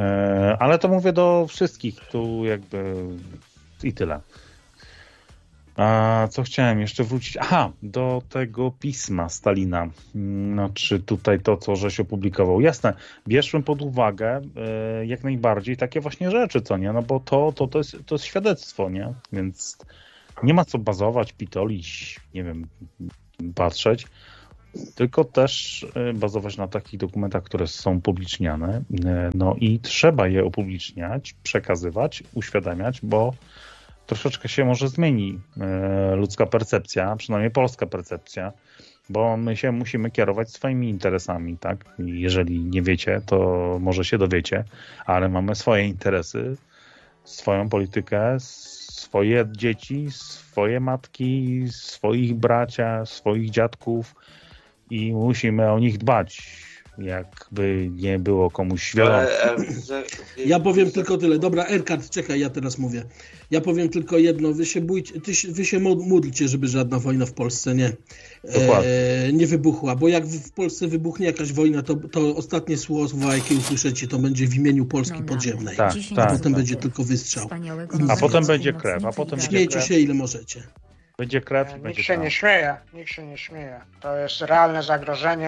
Ale to mówię do wszystkich tu jakby i tyle. A co chciałem jeszcze wrócić? Aha, do tego pisma Stalina. Czy tutaj to, co żeś opublikował. Jasne, bierzmy pod uwagę jak najbardziej takie właśnie rzeczy, co nie? No bo to jest świadectwo, nie? Więc nie ma co bazować, pitolić, nie wiem, patrzeć, tylko też bazować na takich dokumentach, które są upubliczniane. No i trzeba je upubliczniać, przekazywać, uświadamiać, bo troszeczkę się może zmieni ludzka percepcja, przynajmniej polska percepcja, bo my się musimy kierować swoimi interesami, tak? Jeżeli nie wiecie, to może się dowiecie, ale mamy swoje interesy, swoją politykę, swoje dzieci, swoje matki, swoich bracia, swoich dziadków i musimy o nich dbać. Jakby nie było komuś świadomie. Ja powiem tylko tyle. Dobra, Erkard, czekaj, ja teraz mówię. Ja powiem tylko jedno. Wy się módlcie, żeby żadna wojna w Polsce nie wybuchła, bo jak w Polsce wybuchnie jakaś wojna, to ostatnie słowa, jakie usłyszycie, to będzie w imieniu Polski podziemnej. Tak, a potem będzie tylko wystrzał. A potem będzie krew. Śmiejcie się ile możecie. Będzie krew. Nikt się nie śmieje. To jest realne zagrożenie.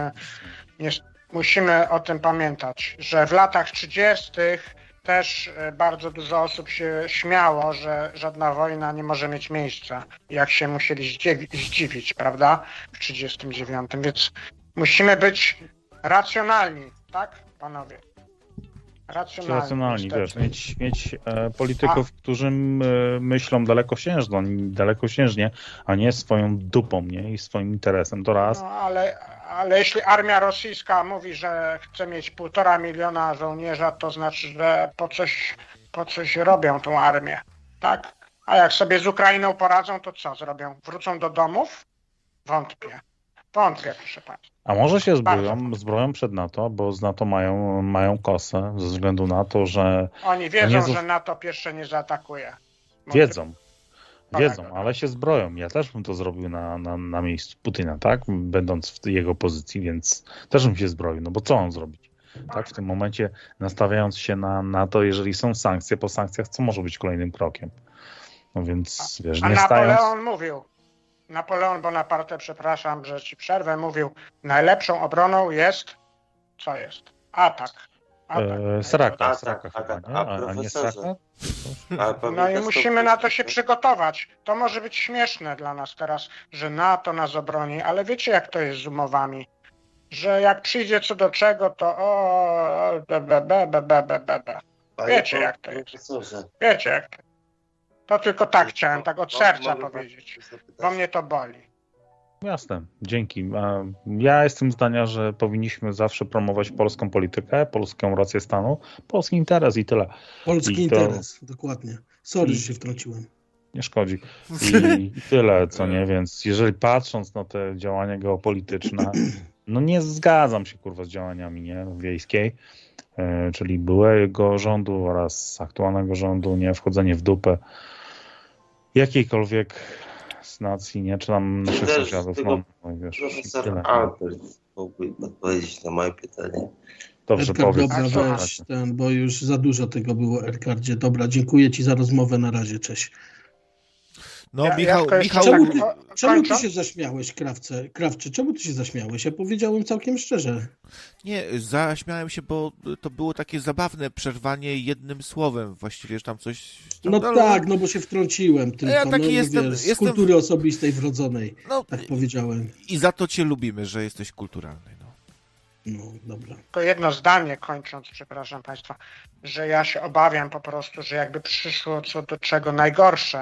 Musimy o tym pamiętać, że w latach 30. też bardzo dużo osób się śmiało, że żadna wojna nie może mieć miejsca. Jak się musieli zdziwić, prawda? W 1939. Więc musimy być racjonalni, tak, panowie? Racjonalni, wiesz, mieć polityków, którzy myślą dalekosiężnie, a nie swoją dupą, nie? I swoim interesem, to raz. No, ale jeśli armia rosyjska mówi, że chce mieć 1,5 miliona żołnierza, to znaczy, że po coś robią tą armię, tak? A jak sobie z Ukrainą poradzą, to co zrobią? Wrócą do domów? Wątpię, proszę państwa. A może się zbroją przed NATO, bo z NATO mają kosę, ze względu na to, że... Oni wiedzą, że NATO pierwsze nie zaatakuje. Wiedzą, ale się zbroją. Ja też bym to zrobił na miejscu Putina, tak? Będąc w jego pozycji, więc też bym się zbroił. No bo co on zrobić? Tak? W tym momencie nastawiając się na to, jeżeli są sankcje, po sankcjach, co może być kolejnym krokiem? No więc, wiesz, nie Napoleon Bonaparte, przepraszam, że ci przerwę, mówił, najlepszą obroną jest... Co jest? Atak. Sraka chyba, nie? A nie sraka? No i musimy na to się przygotować. To może być śmieszne dla nas teraz, że NATO nas obroni, ale wiecie jak to jest z umowami? Że jak przyjdzie co do czego, to Wiecie jak to jest. Wiecie jak to jest. To tylko tak chciałem, tak od serca powiedzieć, bo mnie to boli. Jasne, dzięki. Ja jestem zdania, że powinniśmy zawsze promować polską politykę, polską rację stanu, polski interes i tyle. Polski interes, dokładnie. Sorry, że się wtrąciłem. Nie szkodzi. I tyle, co nie, więc jeżeli patrząc na te działania geopolityczne, no nie zgadzam się z działaniami Wiejskiej, czyli byłego rządu oraz aktualnego rządu, wchodzenie w dupę jakiejkolwiek z nacji, czy tam naszych sąsiadów. Profesor Albert mógłby odpowiedzieć na moje pytanie. Dobrze, Erkard, powiedz. dobra, weź bo już za dużo tego było, Erkardzie. Dobra, dziękuję ci za rozmowę, na razie, cześć. No, Czemu ty się zaśmiałeś, Krawcze? Czemu ty się zaśmiałeś? Ja powiedziałem całkiem szczerze. Nie, zaśmiałem się, bo to było takie zabawne przerwanie jednym słowem. Właściwie, że tam coś... Tak, bo się wtrąciłem tylko. Ja taki jestem z kultury osobistej wrodzonej, tak powiedziałem. I za to cię lubimy, że jesteś kulturalny. No, dobra. Tylko jedno zdanie kończąc, przepraszam państwa, że ja się obawiam po prostu, że jakby przyszło co do czego najgorsze,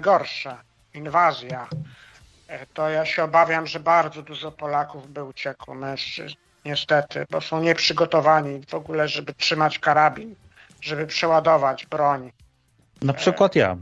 inwazja, to ja się obawiam, że bardzo dużo Polaków by uciekło, mężczyzn, niestety, bo są nieprzygotowani w ogóle, żeby trzymać karabin, żeby przeładować broń. Na przykład ja.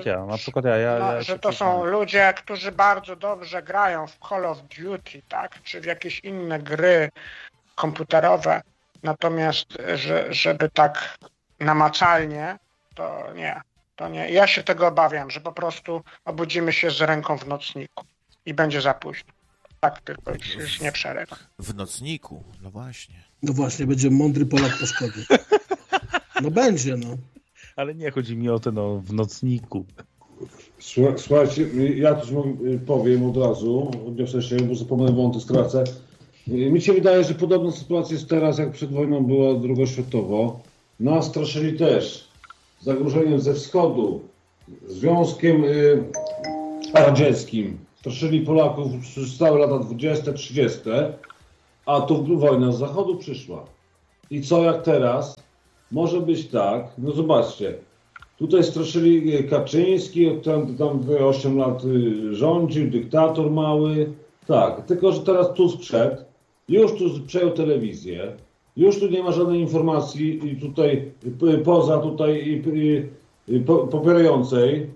Że to są ludzie, którzy bardzo dobrze grają w Call of Duty, tak, czy w jakieś inne gry komputerowe, natomiast żeby tak namacalnie, to nie. Ja się tego obawiam, że po prostu obudzimy się z ręką w nocniku i będzie za późno. Tak tylko już nie przerywa. W nocniku, no właśnie. No właśnie, będzie mądry Polak po szkodzie. No będzie, Ale nie chodzi mi o to, w nocniku. Słuchajcie, ja też powiem od razu, odniosę się, bo zapomnę wątek, stracę. Mi się wydaje, że podobna sytuacja jest teraz, jak przed wojną była II światowa. Nas straszyli też zagrożeniem ze wschodu, Związkiem Radzieckim. Straszyli Polaków przez całe lata 20, 30, a tu wojna z zachodu przyszła. I co jak teraz? Może być tak, no zobaczcie, tutaj straszyli Kaczyński, tam 8 lat rządził, dyktator mały. Tak, tylko że teraz Tusk wszedł, już tu przejął telewizję, już tu nie ma żadnej informacji i tutaj poza tutaj popierającej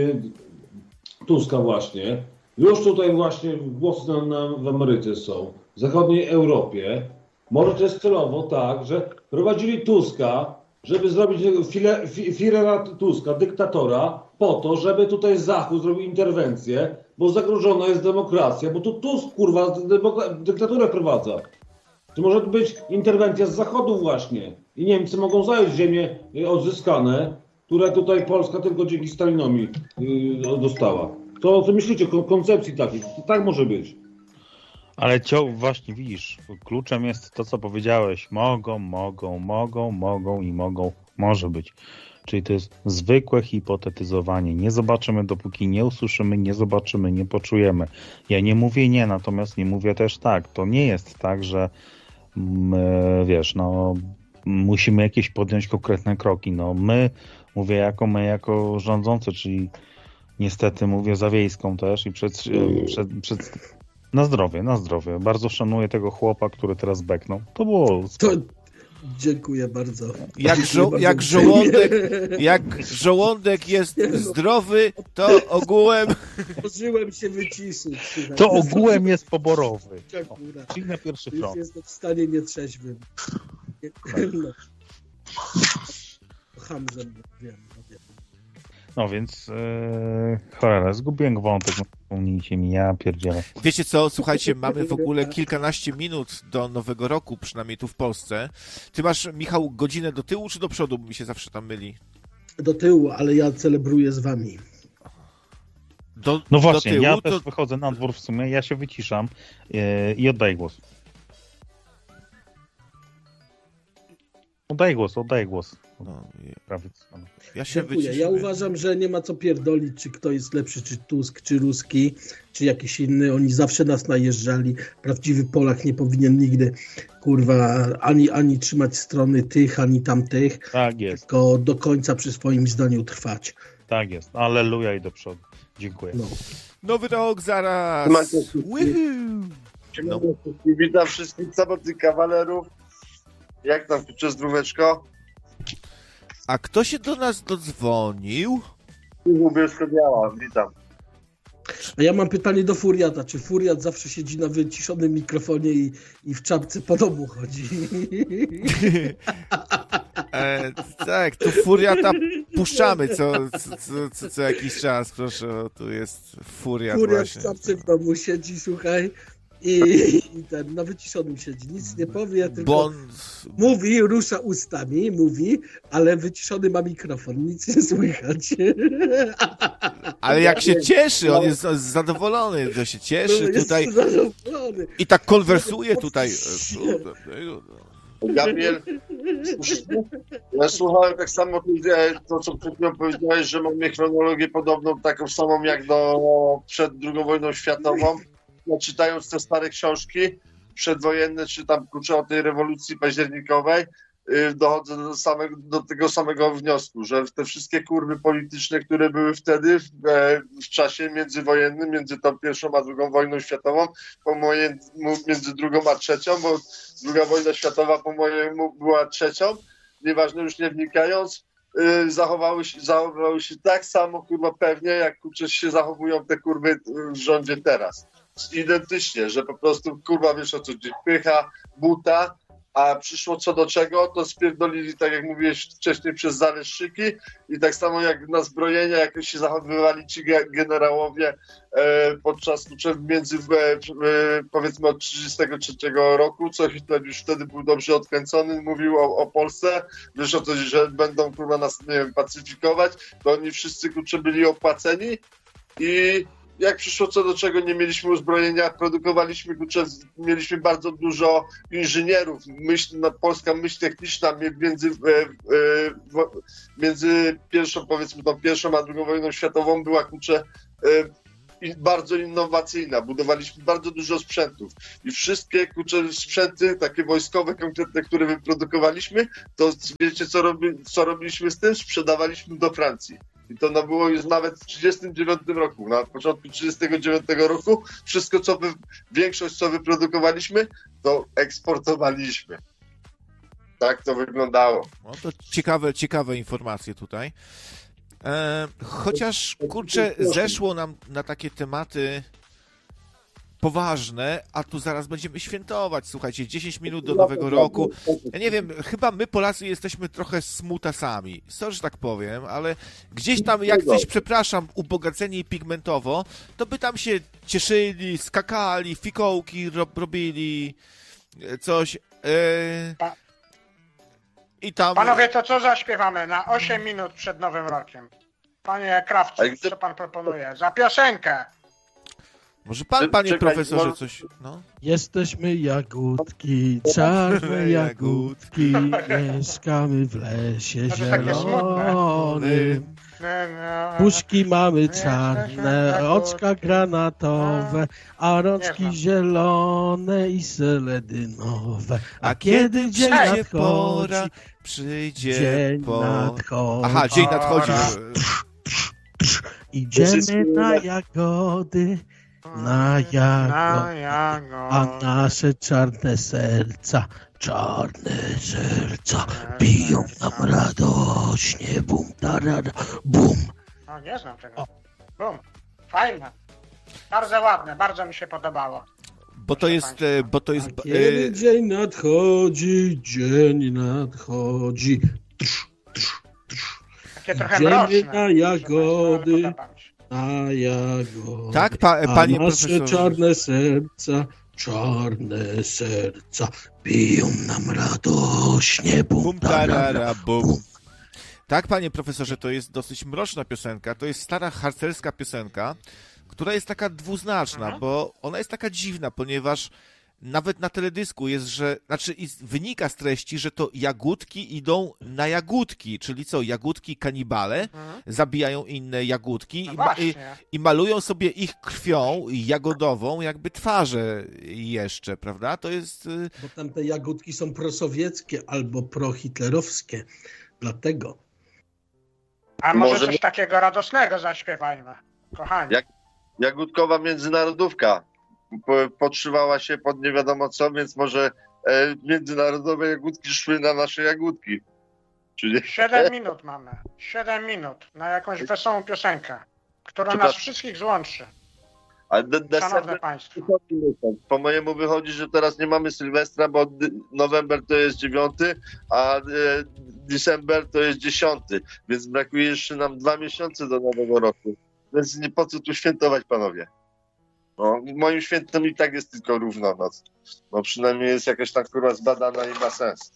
Tuska właśnie. Już tutaj właśnie głosy w Ameryce są, w zachodniej Europie. Może to jest celowo tak, że prowadzili Tuska, żeby zrobić Führera Tuska, dyktatora, po to, żeby tutaj Zachód zrobił interwencję, bo zagrożona jest demokracja, bo tu Tusk, kurwa, dyktaturę wprowadza. To może być interwencja z Zachodu właśnie i Niemcy mogą zająć ziemię odzyskane, które tutaj Polska tylko dzięki Stalinowi dostała. Co myślicie o koncepcji takiej? Tak może być. Ale właśnie widzisz, kluczem jest to, co powiedziałeś. Mogą, może być. Czyli to jest zwykłe hipotetyzowanie. Nie zobaczymy, dopóki nie usłyszymy, nie zobaczymy, nie poczujemy. Ja nie mówię nie, natomiast nie mówię też tak. To nie jest tak, że wiesz, no musimy jakieś podjąć konkretne kroki. No my jako rządzący, czyli niestety mówię za Wiejską też i na zdrowie. Bardzo szanuję tego chłopa, który teraz beknął. To było... Dziękuję bardzo. Jak żołądek jest zdrowy, to ogółem... Zdążyłem się wyciszyć. To ogółem jest poborowy. Czyli na pierwszy front. Już jestem w stanie nietrzeźwym. No. Hamżem, wiem. No więc cholera, zgubiłem wątek, wspomnijcie mi, ja pierdzielę. Wiecie co, słuchajcie, mamy w ogóle kilkanaście minut do Nowego Roku, przynajmniej tu w Polsce. Ty masz, Michał, godzinę do tyłu czy do przodu, bo mi się zawsze tam myli? Do tyłu, ale ja celebruję z wami. No właśnie, do tyłu, ja też wychodzę na dwór w sumie, ja się wyciszam i oddaję głos. Oddaję głos. No, ja się wyciszyłem. Ja uważam, że nie ma co pierdolić, czy kto jest lepszy, czy Tusk, czy Ruski, czy jakiś inny. Oni zawsze nas najeżdżali. Prawdziwy Polak nie powinien nigdy, kurwa, ani trzymać strony tych, ani tamtych. Tak jest. Tylko do końca przy swoim zdaniu trwać. Tak jest. Alleluja i do przodu. Dziękuję. No. Nowy rok zaraz. No. Witam wszystkich samotnych kawalerów. Jak tam przez dróweczko? A kto się do nas dodzwonił? Witam. A ja mam pytanie do Furiata. Czy Furiat zawsze siedzi na wyciszonym mikrofonie i w czapce po domu chodzi? Tak, tu Furiata puszczamy co jakiś czas, proszę. Tu jest Furiat właśnie. W czapce w domu siedzi, słuchaj. I ten na wyciszonym siedzi, nic nie powie, tylko mówi, rusza ustami, mówi, ale wyciszony ma mikrofon, nic nie słychać. Ale jak się cieszy, on jest zadowolony, to się cieszy tutaj i tak konwersuje tutaj. Gabriel, ja słuchałem tak samo to, co przed chwilą powiedziałeś, że mamy chronologię podobną, taką samą jak przed II wojną światową. Czytając te stare książki przedwojenne, czy tam kurczę o tej rewolucji październikowej, dochodzę do tego samego wniosku, że te wszystkie kurwy polityczne, które były wtedy w czasie międzywojennym, między tą pierwszą a drugą wojną światową, między drugą a trzecią, bo druga wojna światowa po mojemu była trzecią, nieważne już nie wnikając, zachowały się tak samo kurwa pewnie, jak kurczę się zachowują te kurwy w rządzie teraz. Identycznie, że po prostu kurwa wiesz o co chodzi, pycha, buta, a przyszło co do czego, to spierdolili, tak jak mówiłeś wcześniej, przez zaleszczyki i tak samo jak na zbrojenia, jak się zachowywali ci generałowie podczas między powiedzmy od 1933 roku, co Hitler już wtedy był dobrze odkręcony, mówił o Polsce, wiesz o to, że będą kurwa nas, nie wiem, pacyfikować, to oni wszyscy kurczę byli opłaceni i jak przyszło co do czego, nie mieliśmy uzbrojenia, produkowaliśmy, mieliśmy bardzo dużo inżynierów, polska myśl techniczna między pierwszą a drugą wojną światową była bardzo innowacyjna, budowaliśmy bardzo dużo sprzętów i wszystkie sprzęty takie wojskowe konkretne, które wyprodukowaliśmy, to wiecie co robiliśmy z tym? Sprzedawaliśmy do Francji. I to było już nawet w 1939 roku. Na początku 1939 roku wszystko, większość co wyprodukowaliśmy, to eksportowaliśmy. Tak to wyglądało. No to ciekawe informacje tutaj. Chociaż, kurczę, zeszło nam na takie tematy poważne, a tu zaraz będziemy świętować. Słuchajcie, 10 minut do Nowego Roku. Ja nie wiem, chyba my Polacy jesteśmy trochę smutasami. Sorry, że tak powiem, ale gdzieś tam, jak coś, przepraszam, ubogaceni pigmentowo, to by tam się cieszyli, skakali, fikołki robili, coś. I tam... Panowie, to co zaśpiewamy na 8 minut przed Nowym Rokiem? Panie Krawczyk, co pan proponuje? Za piosenkę! Może pan, panie profesorze, coś... No? Jesteśmy jagódki, czarne jagódki, mieszkamy w lesie zielonym. Puszki mamy czarne, oczka granatowe, a rączki zielone i seledynowe. A kiedy dzień nadchodzi, przyjdzie nadchodzi. Aha, dzień nadchodzi. Idziemy na jagody, a nasze czarne serca biją nam radośnie, bum, tarara, bum. No nie znam tego. Bum. Fajne. Bardzo ładne, bardzo mi się podobało. Bo to jest... Kiedy dzień nadchodzi, Takie trochę mroczne. Na jagody. Tak, panie profesorze. Nasze czarne serca biją nam radośnie, bum, tarara, bum. Tak, panie profesorze, to jest dosyć mroczna piosenka. To jest stara harcerska piosenka, która jest taka dwuznaczna, bo ona jest taka dziwna, ponieważ nawet na teledysku jest, że, wynika z treści, że to jagódki idą na jagódki, czyli co, jagódki kanibale zabijają inne jagódki i malują sobie ich krwią jagodową jakby twarze jeszcze, prawda? To jest... Bo tamte jagódki są prosowieckie albo prohitlerowskie, dlatego. A może coś takiego radosnego zaśpiewajmy, kochani. Jagódkowa międzynarodówka podszywała się pod nie wiadomo co, więc może międzynarodowe jagódki szły na nasze jagódki. Czyli... 7 minut mamy. 7 minut na jakąś wesołą piosenkę, która nas wszystkich złączy. Szanowne Państwo. Po mojemu wychodzi, że teraz nie mamy Sylwestra, bo November to jest 9, a December to jest 10, więc brakuje jeszcze nam 2 miesiące do Nowego Roku. Więc nie po co tu świętować, panowie. No, moim świętem i tak jest tylko równonoc. No przynajmniej jest jakaś tam kurwa zbadana i ma sens.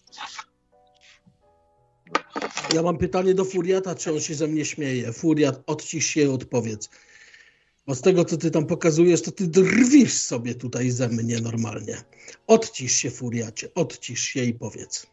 Ja mam pytanie do Furiata, czy on się ze mnie śmieje. Furiat, odcisz się i odpowiedz. Bo z tego, co ty tam pokazujesz, to ty drwisz sobie tutaj ze mnie normalnie. Odcisz się, Furiacie, odcisz się i powiedz.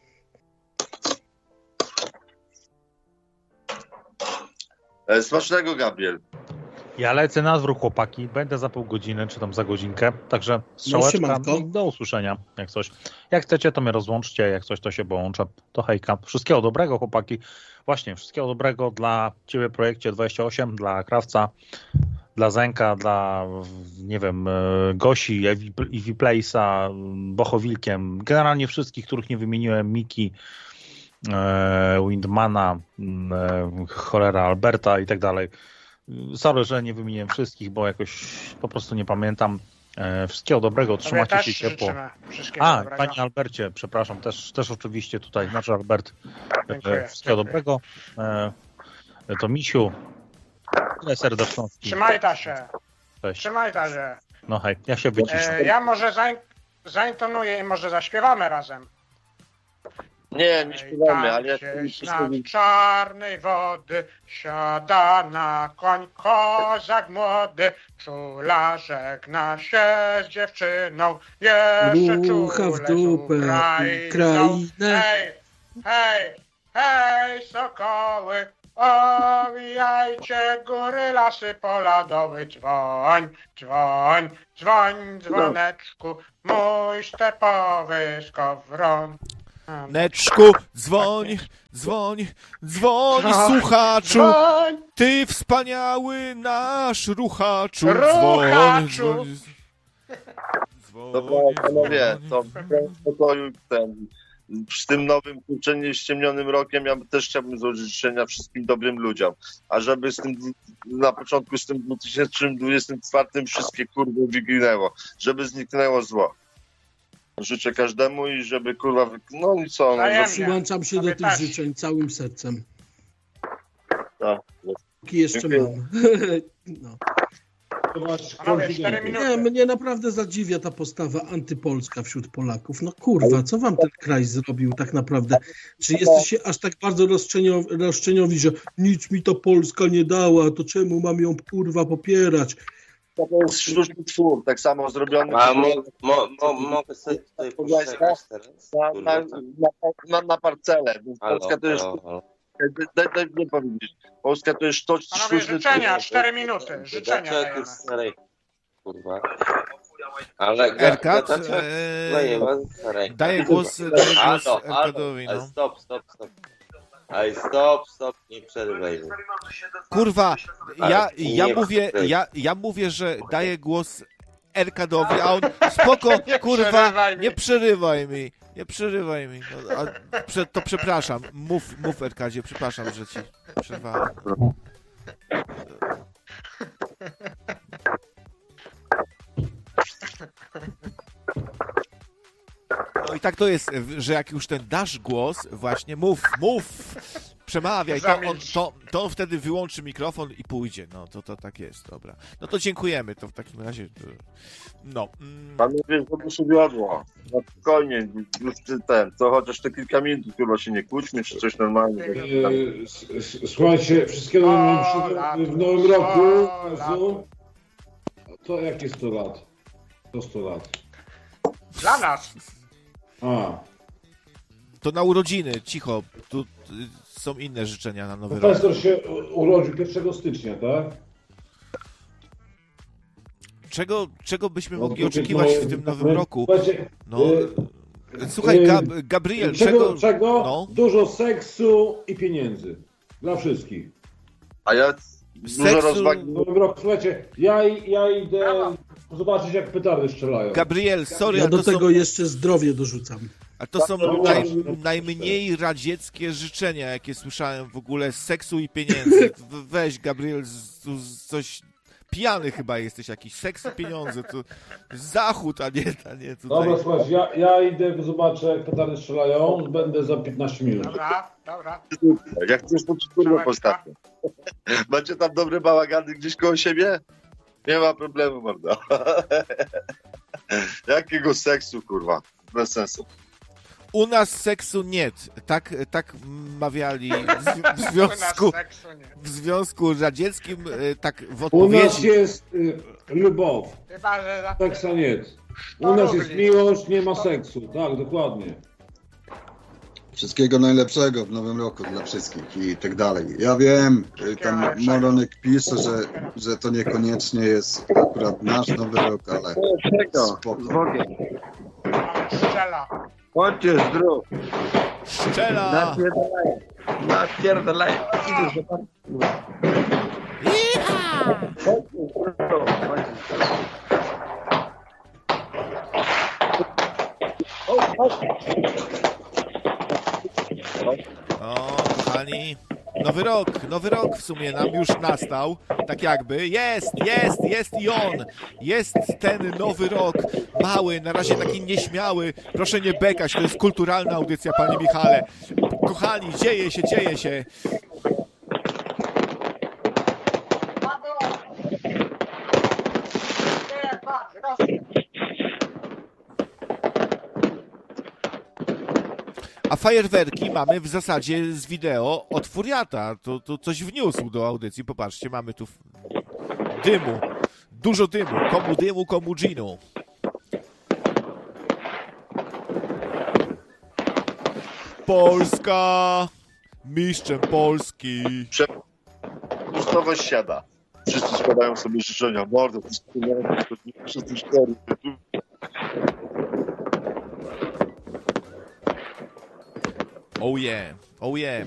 Smacznego, Gabriel. Ja lecę na dwór, chłopaki. Będę za pół godziny, czy tam za godzinkę. Także strzałeczka, do usłyszenia, jak coś. Jak chcecie, to mnie rozłączcie, jak coś, to się połączę. To hejka. Wszystkiego dobrego, chłopaki. Właśnie, wszystkiego dobrego dla ciebie, Projekcie 28, dla Krawca, dla Zenka, dla, nie wiem, Gosi, Evi Place'a, Bochowilkiem, generalnie wszystkich, których nie wymieniłem, Miki, Windmana, cholera, Alberta i tak dalej. Sorry, że nie wymieniłem wszystkich, bo jakoś po prostu nie pamiętam. Wszystkiego dobrego, trzymacie się ciepło. Dobrego. Panie Albercie, przepraszam, też oczywiście tutaj, znaczy Albert, wszystkiego dobrego. To Misiu, tyle serdeczności. Trzymaj ta się. Cześć. Trzymaj ta się. No hej, ja się wyciszę. Ja może zaintonuję i może zaśpiewamy razem. Nie śpiewamy, ale ja... Nad czarnej wody siada na koń kozak młody, czula żegna się z dziewczyną, jeszcze Rucha w czule dupę Ukrainę. Hej, sokoły, owijajcie góry, lasy, pola, doły, dzwoń, dzwoneczku, mój stepowy skowron. Neczku, dzwoń, słuchaczu, ty wspaniały nasz ruchaczu, dzwoń. Dobra, panowie, to w pokoju z tym nowym ściemnionym rokiem ja też chciałbym złożyć życzenia wszystkim dobrym ludziom, a żeby na początku z tym 2024 wszystkie kurwy wyginęło, żeby zniknęło zło. Życzę każdemu i żeby kurwa... No i co? Przyłączam się do tych życzeń całym sercem. Tak. Jeszcze mam. No. Nie, mnie naprawdę zadziwia ta postawa antypolska wśród Polaków. No kurwa, co wam ten kraj zrobił tak naprawdę? Czy jesteście aż tak bardzo roszczeniowi, że nic mi ta Polska nie dała, to czemu mam ją kurwa popierać? To jest sztuczny twór, tak samo zrobiony. A mogę sobie tutaj poszczekać teraz? Na parcelę. Polska to jest... Daj nie powiedzieć. Polska to jest sztuczny życzenia, 4 minuty. Życzenia. Kurwa. Ale Erkat, daję głos Erkadowi. Stop, nie przerywaj. Kurwa, ja mówię, że daję głos Erkadowi, a on spoko, kurwa, nie przerywaj mi. No, to przepraszam. Mów Erkadzie, przepraszam, że ci przerwałem. No i tak to jest, że jak już ten dasz głos, właśnie mów, przemawiaj, to on wtedy wyłączy mikrofon i pójdzie. No to tak jest, dobra. No to dziękujemy, to w takim razie... No. Panowie, żeby się wiodło. No spokojnie, już co chociaż te kilka minut chyba się nie kłóćmy, czy coś normalnego. Słuchajcie, wszystkiego w nowym roku. To jakie 100 lat? To 100 lat. Dla nas. To na urodziny, cicho. Tu są inne życzenia na nowy rok. Profesor się urodził 1 stycznia, tak? Czego byśmy mogli oczekiwać w tym nowym roku? No, słuchaj, Gabriel, czego? No? Dużo seksu i pieniędzy. Dla wszystkich. A ja dużo rozwagi. W nowym roku, słuchajcie, ja idę zobaczyć, jak petardy strzelają. Gabriel, sorry. Ja do tego jeszcze zdrowie dorzucam. A to są najmniej radzieckie życzenia, jakie słyszałem w ogóle, seksu i pieniędzy. Weź, Gabriel, coś... Pijany chyba jesteś jakiś, seks i pieniądze, to zachód, a nie tutaj. Dobra, słuchaj, ja idę, zobaczę, jak petardy strzelają, będę za 15 minut. Dobra. Jak chcesz, to ci kurwa postawię. Macie tam dobre bałagany gdzieś koło siebie? Nie ma problemu, mordo. Jakiego seksu, kurwa? Bez sensu. U nas seksu nie. Tak mawiali w Związku Radzieckim, tak w odpowiedzi. U nas jest lubow. Seksa nie. U nas jest miłość, nie ma seksu. Tak, dokładnie. Wszystkiego najlepszego w nowym roku dla wszystkich i tak dalej. Ja wiem, tam Moronek pisze, że to niekoniecznie jest akurat nasz nowy rok, ale spoko. Szczela. Chodźcie, zdrów. Szczela. Napierdalaj. Idziesz do O, kochani, Nowy rok w sumie nam już nastał, tak jakby. Jest i on. Jest ten nowy rok, mały, na razie taki nieśmiały. Proszę nie bekać, to jest kulturalna audycja, panie Michale. Kochani, dzieje się. A fajerwerki mamy w zasadzie z wideo od Furiata. To coś wniósł do audycji. Popatrzcie, mamy tu dymu. Dużo dymu. Komu dymu, komu ginu. Polska! Mistrzem Polski! Pustowość siada. Wszyscy składają sobie życzenia. Mordo, wszyscy cztery. Oh yeah.